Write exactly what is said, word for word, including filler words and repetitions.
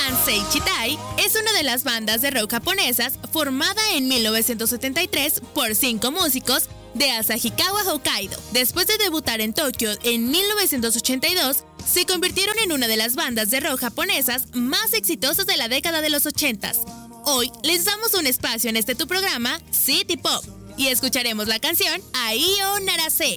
Kansei Chitai es una de las bandas de rock japonesas formada en mil novecientos setenta y tres por cinco músicos de Asahikawa, Hokkaido. Después de debutar en Tokio en mil novecientos ochenta y dos, se convirtieron en una de las bandas de rock japonesas más exitosas de la década de los ochentas. Hoy les damos un espacio en este tu programa, City Pop, y escucharemos la canción Ai o Narase.